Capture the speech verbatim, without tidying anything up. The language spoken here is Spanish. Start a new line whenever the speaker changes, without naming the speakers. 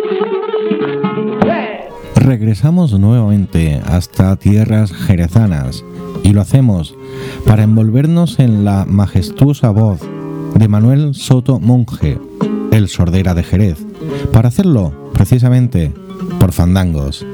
Regresamos nuevamente hasta tierras jerezanas y lo hacemos para envolvernos en la majestuosa voz de Manuel Soto Monge, el Sordera de Jerez, para hacerlo precisamente por Fandangos.